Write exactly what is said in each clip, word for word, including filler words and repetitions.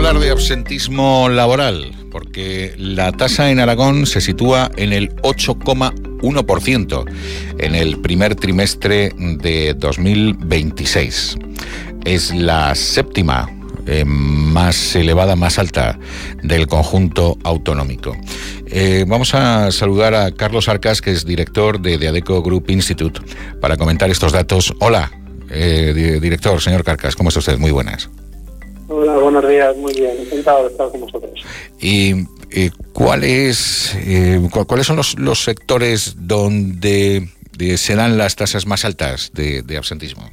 hablar de absentismo laboral, porque la tasa en Aragón se sitúa en el ocho coma uno por ciento en el primer trimestre de dos mil veintiséis. Es la séptima eh, más elevada, más alta del conjunto autonómico. Eh, vamos a saludar a Carlos Arcas, que es director de, de Adecco Group Institute, para comentar estos datos. Hola, eh, director, señor Arcas, ¿cómo está usted? Muy buenas. Hola, buenos días, muy bien, encantado de estar con vosotros. ¿Y eh, cuál es, eh, cu- cuáles son los, los sectores donde de, se dan las tasas más altas de, de absentismo?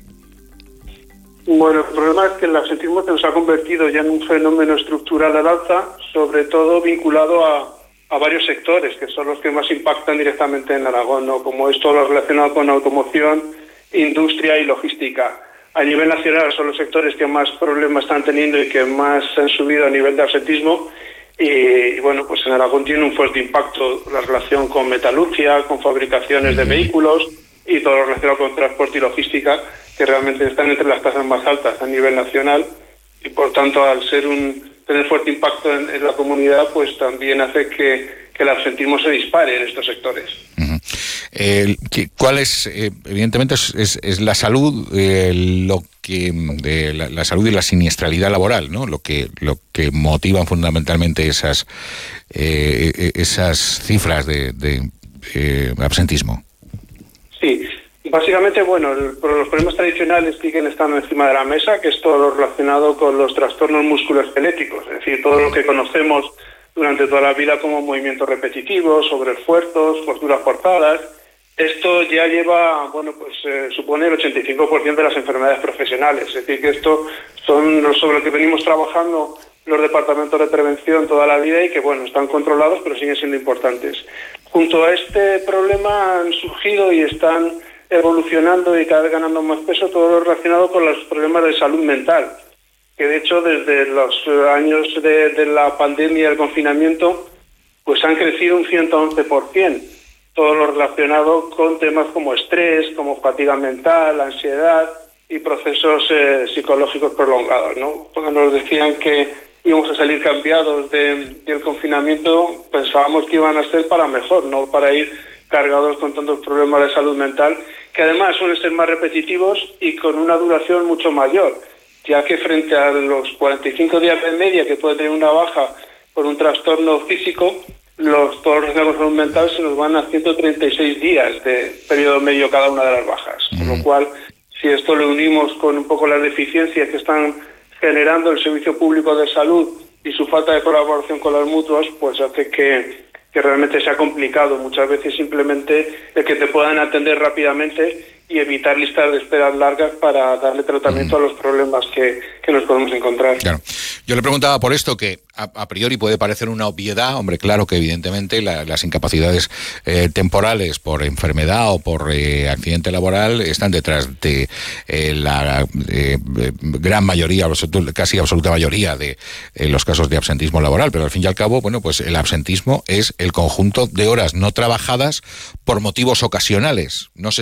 Bueno, el problema es que el absentismo se nos ha convertido ya en un fenómeno estructural al alza, sobre todo vinculado a, a varios sectores, que son los que más impactan directamente en Aragón, ¿no? Como es todo lo relacionado con automoción, industria y logística. A nivel nacional son los sectores que más problemas están teniendo y que más han subido a nivel de absentismo. Y, y bueno, pues en Aragón tiene un fuerte impacto la relación con metalurgia, con fabricaciones de vehículos y todo lo relacionado con transporte y logística, que realmente están entre las tasas más altas a nivel nacional. Y por tanto, al ser un tener fuerte impacto en, en la comunidad, pues también hace que, que el absentismo se dispare en estos sectores. Uh-huh. Eh, ¿Cuál es? Eh, evidentemente es, es, es la salud, eh, lo que eh, la, la salud y la siniestralidad laboral, ¿no? Lo que lo que motivan fundamentalmente esas eh, esas cifras de, de eh, absentismo. Sí, básicamente, bueno, el, los problemas tradicionales siguen estando encima de la mesa, que es todo lo relacionado con los trastornos musculoesqueléticos, es decir, todo lo que conocemos durante toda la vida como movimientos repetitivos, sobreesfuerzos, posturas forzadas. Esto ya lleva, bueno, pues eh, supone el ochenta y cinco por ciento de las enfermedades profesionales. Es decir, que esto son los sobre lo que venimos trabajando los departamentos de prevención toda la vida y que, bueno, están controlados, pero siguen siendo importantes. Junto a este problema han surgido y están evolucionando y cada vez ganando más peso todo lo relacionado con los problemas de salud mental, que de hecho desde los años de, de la pandemia y el confinamiento, pues han crecido un ciento once por ciento. Todo lo relacionado con temas como estrés, como fatiga mental, ansiedad y procesos eh, psicológicos prolongados, ¿no? Cuando nos decían que íbamos a salir cambiados de, del confinamiento, pensábamos que iban a ser para mejor, no para ir cargados con tantos problemas de salud mental, que además suelen ser más repetitivos y con una duración mucho mayor, ya que frente a los cuarenta y cinco días de media que puede tener una baja por un trastorno físico, los todos los de salud mental se nos van a ciento treinta y seis días de periodo medio cada una de las bajas. Con lo cual, si esto lo unimos con un poco las deficiencias que están generando el servicio público de salud y su falta de colaboración con las mutuas, pues hace que, que realmente sea complicado muchas veces simplemente el que te puedan atender rápidamente y evitar listas de esperas largas para darle tratamiento mm. a los problemas que, que nos podemos encontrar. Claro. Yo le preguntaba por esto, que a, a priori puede parecer una obviedad. Hombre, claro que evidentemente la, las incapacidades eh, temporales por enfermedad o por eh, accidente laboral están detrás de eh, la eh, gran mayoría, casi absoluta mayoría de eh, los casos de absentismo laboral, pero al fin y al cabo, bueno, pues el absentismo es el conjunto de horas no trabajadas por motivos ocasionales. No sé